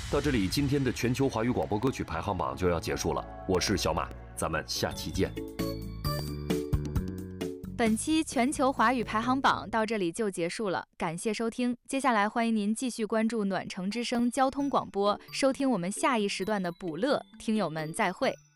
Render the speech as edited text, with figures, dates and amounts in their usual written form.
到这里，今天的全球华语广播歌曲排行榜就要结束了。我是小马，咱们下期见。 本期全球华语排行榜到这里就结束了，感谢收听。接下来欢迎您继续关注暖城之声交通广播，收听我们下一时段的补乐。听友们再会。